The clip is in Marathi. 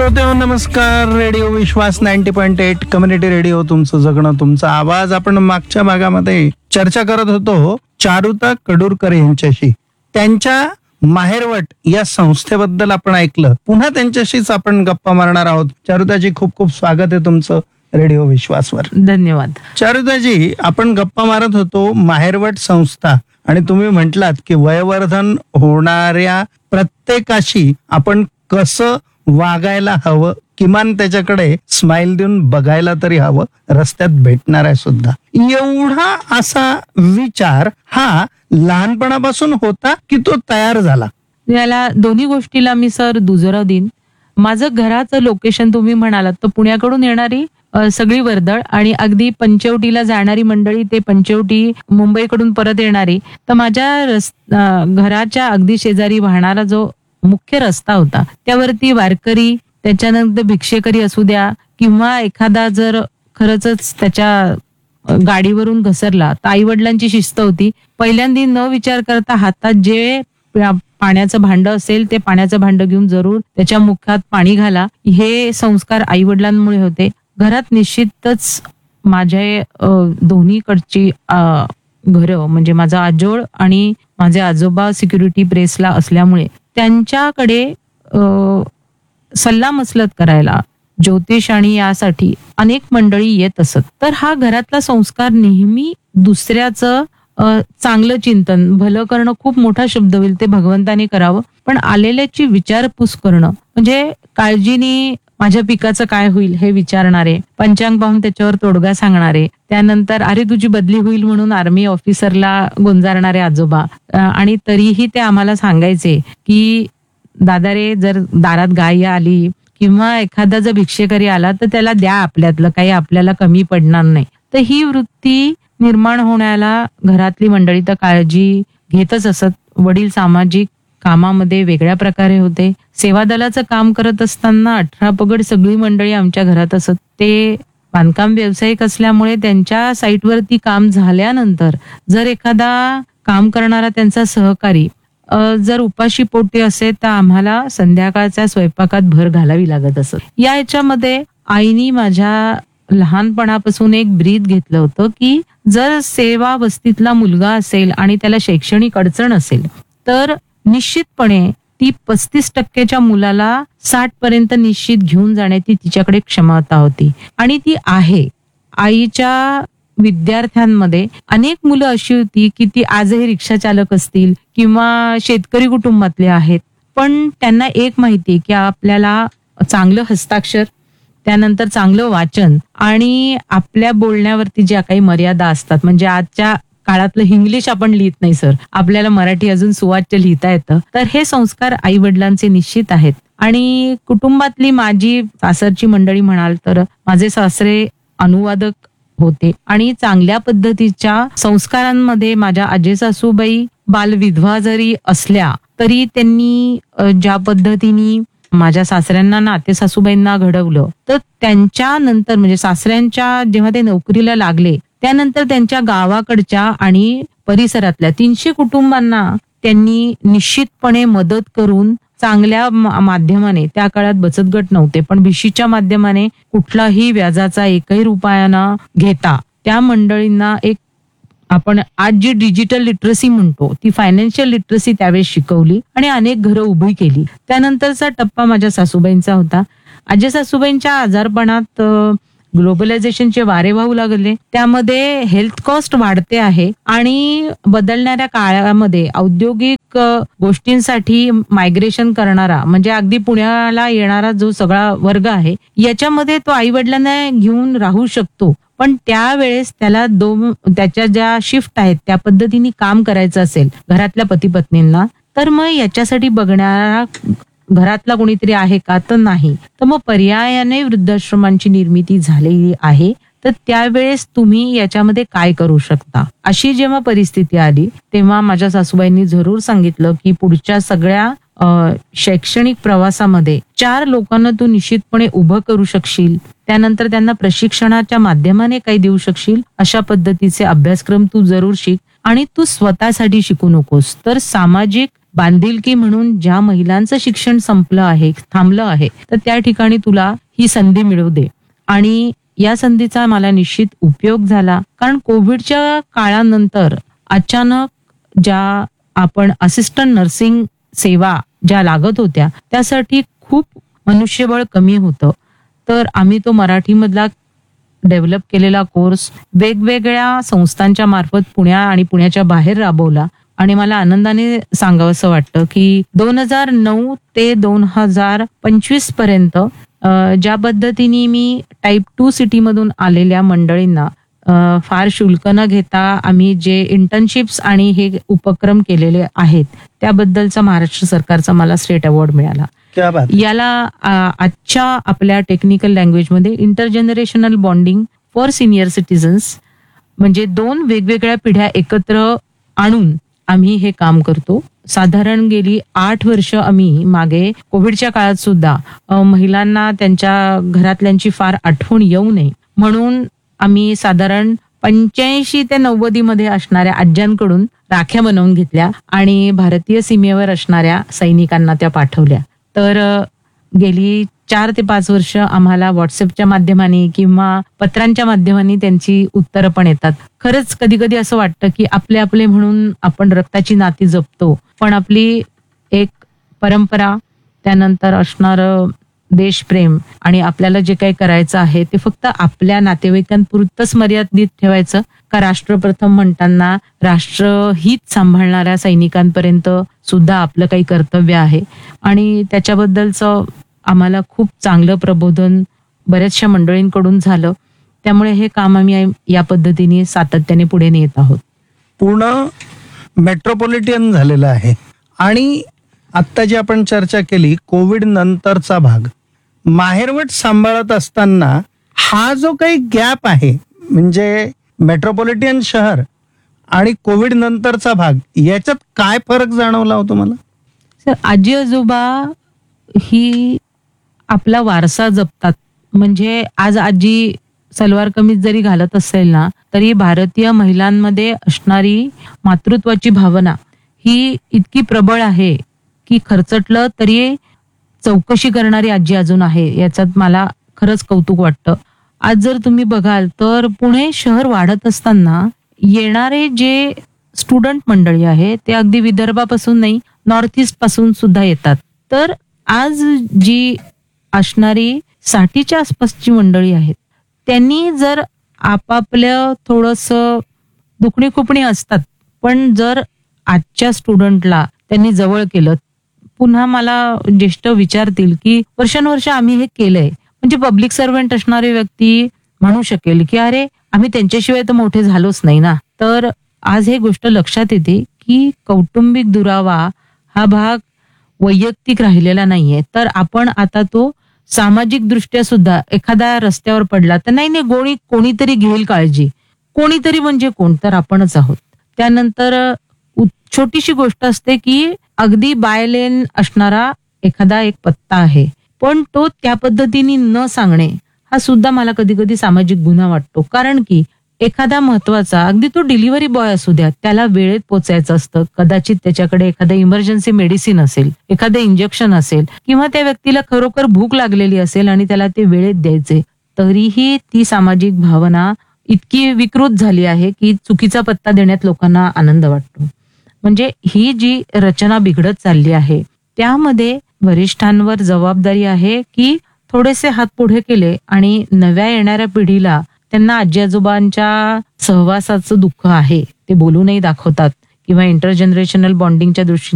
श्रोतेहो नमस्कार. रेडिओ विश्वास 90.8 कम्युनिटी रेडिओ, तुमचं जगणं तुमचा आवाज. आपण मागच्या भागामध्ये चर्चा करत होतो चारुता कडुरकर यांच्याशी. त्यांच्या माहेरवट या संस्थेबद्दल आपण ऐकलं. पुन्हा त्यांच्याशीच आपण गप्पा मारणार आहोत. चारुताजी, खूप खूप स्वागत आहे तुमचं रेडिओ विश्वासवर. धन्यवाद. चारुताजी, आपण गप्पा मारत होतो माहेरवट संस्था, आणि तुम्ही म्हटलात की वयोवर्धन होणाऱ्या प्रत्येकाशी आपण कसं वागायला हवं, किमान त्याच्याकडे स्माइल देऊन बघायला तरी हवं, रस्त्यात भेटणार आहे सुद्धा. एवढा असा विचार हा लहानपणापासून होता की तो तयार झाला? याला दोन्ही गोष्टीला मी सर दुजोरा देईन. माझं घराचं लोकेशन तुम्ही म्हणालात तर पुण्याकडून येणारी सगळी वर्दळ आणि अगदी पंचवटीला जाणारी मंडळी, ते पंचवटी मुंबईकडून परत येणारी, तर माझ्या घराच्या अगदी शेजारी वाहणारा जो मुख्य रस्ता होता त्यावरती वारकरी, त्याच्यानंतर भिक्षेकरी असू द्या, किंवा एखादा जर खरंच त्याच्या गाडीवरून घसरला तर आई वडिलांची शिस्त होती, पहिल्यांदा न विचार करता हातात जे पाण्याचं भांड असेल ते पाण्याचं भांड घेऊन जरूर त्याच्या मुखात पाणी घाला. हे संस्कार आई वडिलांमुळे होते. घरात निश्चितच माझ्या दोन्हीकडची घरं, म्हणजे माझा आजोळ आणि माझे आजोबा सिक्युरिटी प्रेसला असल्यामुळे त्यांच्याकडे सल्लामसलत करायला, ज्योतिष आणि यासाठी अनेक मंडळी येत असत. तर हा घरातला संस्कार नेहमी दुसऱ्याचं चांगलं चिंतन, भलं करणं खूप मोठा शब्द होईल, ते भगवंताने करावं, पण आलेल्याची विचारपूस करणं, म्हणजे काळजीने माझ्या पिकाचं काय होईल हे विचारणारे, पंचांग पाहून त्याच्यावर तोडगा सांगणारे, त्यानंतर अरे तुझी बदली होईल म्हणून आर्मी ऑफिसरला गुंजारणारे आजोबा, आणि तरीही ते आम्हाला सांगायचे की दादा रे, जर दारात गाय आली किंवा एखादा जर भिक्षेकरी आला तर त्याला द्या आपल्यातलं, काही आपल्याला कमी पडणार नाही. तर ही वृत्ती निर्माण होण्याला घरातली मंडळी तर काळजी घेतच असत. वडील सामाजिक कामामध्ये वेगळ्या प्रकारे होते. सेवा दलाचं काम करत असताना 18 पगड सगळी मंडळी आमच्या घरात असत. ते बांधकाम व्यावसायिक असल्यामुळे त्यांच्या साईटवरती काम झाल्यानंतर जर एखादा काम करणारा त्यांचा सहकारी जर उपाशी पोटी असेल तर आम्हाला संध्याकाळच्या स्वयंपाकात भर घालावी लागत असत. या ह्याच्यामध्ये आईनी माझ्या लहानपणापासून एक ब्रीद घेतलं होतं की जर सेवा वस्तीतला मुलगा असेल आणि त्याला शैक्षणिक अडचण असेल तर निश्चितपणे ती 35% मुलाला 60 पर्यंत निश्चित घेऊन जाण्याची तिच्याकडे क्षमता होती, आणि ती आहे. आईच्या विद्यार्थ्यांमध्ये अनेक मुलं अशी होती की ती आजही रिक्षा चालक असतील किंवा शेतकरी कुटुंबातले आहेत, पण त्यांना एक माहिती की आपल्याला चांगलं हस्ताक्षर, त्यानंतर चांगलं वाचन आणि आपल्या बोलण्यावरती ज्या काही मर्यादा असतात, म्हणजे आजच्या काळातलं इंग्लिश आपण लिहित नाही सर, आपल्याला मराठी अजून सुवाच्य लिहिता येतं, तर हे संस्कार आई वडिलांचे निश्चित आहेत. आणि कुटुंबातली माझी सासरची मंडळी म्हणाल तर माझे सासरे अनुवादक होते आणि चांगल्या पद्धतीच्या संस्कारांमध्ये माझ्या आजी सासूबाई बालविधवा जरी असल्या तरी त्यांनी ज्या पद्धतीने माझ्या सासऱ्यांना नाते सासूबाईंना घडवलं, तर त्यांच्या नंतर म्हणजे सासऱ्यांच्या जेव्हा ते नोकरीला लागले त्यानंतर त्यांच्या गावाकडच्या आणि परिसरातल्या 300 कुटुंबांना त्यांनी निश्चितपणे मदत करून चांगल्या माध्यमाने, त्या काळात बचत गट नव्हते पण भिशीच्या माध्यमाने कुठलाही व्याजाचा एकही रुपया न घेता त्या मंडळींना एक, आपण आज जी डिजिटल लिटरसी म्हणतो ती फायनान्शियल लिटरसी त्यावेळेस शिकवली आणि अनेक घरं उभी केली. त्यानंतरचा टप्पा माझ्या सासूबाईंचा होता. आजी सासूबाईंच्या आजारपणात ग्लोबलायझेशनचे वारे वाहू लागले, त्यामध्ये हेल्थ कॉस्ट वाढते आहे आणि बदलणाऱ्या काळामध्ये औद्योगिक गोष्टींसाठी मायग्रेशन करणारा, म्हणजे अगदी पुण्याला येणारा जो सगळा वर्ग आहे याच्यामध्ये तो आई वडिलांना घेऊन राहू शकतो, पण त्यावेळेस त्याला त्याच्या ज्या शिफ्ट आहेत त्या पद्धतीने काम करायचं असेल घरातल्या पती पत्नींना, तर मग याच्यासाठी बघणारा घरातला कोणीतरी आहे का, तर नाही. तर मग पर्यायाने वृद्धाश्रमांची निर्मिती झालेली आहे. तर त्यावेळेस तुम्ही याच्यामध्ये काय करू शकता, अशी जेव्हा परिस्थिती आली तेव्हा माझ्या सासूबाईंनी जरूर सांगितलं की पुढच्या सगळ्या शैक्षणिक प्रवासामध्ये 4 लोकांना तू निश्चितपणे उभं करू शकशील, त्यानंतर त्यांना प्रशिक्षणाच्या माध्यमाने काही देऊ शकशील, अशा पद्धतीचे अभ्यासक्रम तू जरूर शिक आणि तू स्वतःसाठी शिकू नकोस, तर सामाजिक बांधिलकी म्हणून ज्या महिलांचं शिक्षण संपलं आहे, थांबलं आहे, तर त्या ठिकाणी तुला ही संधी मिळू दे. आणि या संधीचा मला निश्चित उपयोग झाला, कारण कोविडच्या काळानंतर अचानक ज्या आपण असिस्टंट नर्सिंग सेवा ज्या लागत होत्या त्यासाठी खूप मनुष्यबळ कमी होतं. तर आम्ही तो मराठीमधला डेव्हलप केलेला कोर्स वेगवेगळ्या संस्थांच्या मार्फत आणि पुण्याच्या बाहेर राबवला. आणि मला आनंदाने सांगावंसं वाटतं की 2009 ते 2025 पर्यंत ज्या पद्धतीने मी टाईप 2 सिटीमधून आलेल्या मंडळींना फार शुल्क न घेता आम्ही जे इंटर्नशिप्स आणि हे उपक्रम केलेले आहेत त्याबद्दलचा महाराष्ट्र सरकारचा मला स्टेट अवॉर्ड मिळाला. क्या बात. याला आजच्या आपल्या टेक्निकल लँग्वेजमध्ये intergenerational bonding for senior citizens, म्हणजे 2 वेगवेगळ्या पिढ्या एकत्र आणून आम्ही हे काम करतो. साधारण गेली 8 वर्ष आम्ही मागे कोविडच्या काळात सुद्धा महिलांना त्यांच्या घरातल्यांची फार आठवण येऊ नये म्हणून आम्ही साधारण 85 ते 90 मध्ये असणाऱ्या आज्यांकडून राख्या बनवून घेतल्या आणि भारतीय सीमेवर असणाऱ्या सैनिकांना त्या पाठवल्या. तर गेली 4 ते 5 वर्ष आम्हाला व्हॉट्सअपच्या माध्यमाने किंवा पत्रांच्या माध्यमाने त्यांची उत्तरं पण येतात. खरंच कधी कधी असं वाटतं की आपले म्हणून आपण रक्ताची नाती जपतो, पण आपली एक परंपरा, त्यानंतर असणारं देशप्रेम आणि आपल्याला जे काही करायचं आहे ते फक्त आपल्या नातेवाईकांपुरतच मर्यादित ठेवायचं का राष्ट्रप्रथम म्हणताना राष्ट्रहित सांभाळणाऱ्या सैनिकांपर्यंत सुद्धा आपलं काही कर्तव्य आहे. आणि त्याच्याबद्दलचं आम्हाला खूप चांगलं प्रबोधन बऱ्याचशा मंडळींकडून झालं. त्यामुळे हे काम आम्ही या पद्धतीने सातत्याने पुढे नेत आहोत. पूर्ण मेट्रोपॉलिटन झालेलं आहे. आणि आत्ता जी आपण चर्चा केली कोविड नंतरचा भाग, माहेरवट सांभाळत असताना हा जो काही गॅप आहे म्हणजे मेट्रोपॉलिटन शहर आणि कोविड नंतरचा भाग, याच्यात काय फरक जाणवला हो तुम्हाला? सर, आजी आजोबा ही आपला वारसा जपतात. म्हणजे आज आजी सलवार कमीज जरी घालत असेल ना तरी भारतीय महिलांमध्ये असणारी मातृत्वाची भावना ही इतकी प्रबळ आहे की खर्चटलं तरी चौकशी करणारी आजी अजून आहे. याच्यात मला खरंच कौतुक वाटतं. आज जर तुम्ही बघाल तर पुणे शहर वाढत असताना येणारे जे स्टुडंट मंडळी आहे ते अगदी विदर्भापासून नाही, नॉर्थ ईस्ट पासून सुद्धा येतात. तर आज जी असणारी 60च्या आसपासची मंडळी आहेत त्यांनी जर आपापलं थोडंसं दुखणी खुपणी असतात, पण जर आजच्या स्टुडंटला त्यांनी जवळ केलं, पुन्हा मला ज्येष्ठ विचारतील की वर्षानुवर्ष आम्ही हे केलंय, म्हणजे पब्लिक सर्व्हंट असणारी व्यक्ती म्हणू शकेल की अरे आम्ही त्यांच्याशिवाय तर मोठे झालोच नाही ना. तर आज हे गोष्ट लक्षात येते की कौटुंबिक दुरावा हा भाग वैयक्तिक राहिलेला नाहीये. तर आपण आता तो सामाजिक दृष्ट्या सुद्धा एखादा रस्त्यावर पडला तर नाही कोणीतरी घेईल काळजी. कोणीतरी म्हणजे कोण, तर आपणच आहोत. त्यानंतर छोटीशी गोष्ट असते की अगदी बायलेन असणारा एखादा एक पत्ता आहे, पण तो त्या पद्धतीने न सांगणे हा सुद्धा मला कधी कधी सामाजिक गुन्हा वाटतो. कारण की एखादा महत्वाचा, अगदी तो डिलिव्हरी बॉय असू द्या, त्याला वेळेत पोचायचं असतं. कदाचित त्याच्याकडे एखादं इमर्जन्सी मेडिसिन असेल, एखादं इंजेक्शन असेल किंवा त्या व्यक्तीला खरोखर भूक लागलेली असेल आणि त्याला ते वेळेत द्यायचे, तरीही ती सामाजिक भावना इतकी विकृत झाली आहे की चुकीचा पत्ता देण्यात लोकांना आनंद वाटतो. म्हणजे ही जी रचना बिघडत चालली आहे त्यामध्ये वरिष्ठांवर जबाबदारी आहे की थोडेसे हात पुढे केले आणि नव्या येणाऱ्या पिढीला त्यांना आजी आजोबांच्या सहवासाचं दुःख आहे ते बोलूनही दाखवतात किंवा इंटरजनरेशनल बॉन्डिंगच्या दृष्टीने